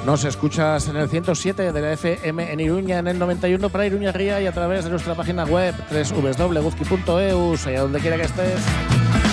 Nos escuchas en el 107 de la FM en Iruña, en el 91 para Iruña Ría y a través de nuestra página web www.guzki.eus, allá donde quiera que estés.